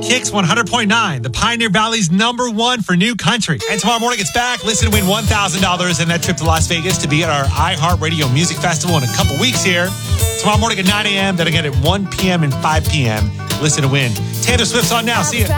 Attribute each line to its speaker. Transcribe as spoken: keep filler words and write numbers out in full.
Speaker 1: Kicks one hundred point nine, the Pioneer Valley's number one for new country. And tomorrow morning it's back. Listen to win one thousand dollars and that trip to Las Vegas to be at our iHeartRadio Music Festival in a couple weeks here. Tomorrow morning at nine a.m., then again at one p.m. and five p.m. Listen to win. Taylor Swift's on now. See ya.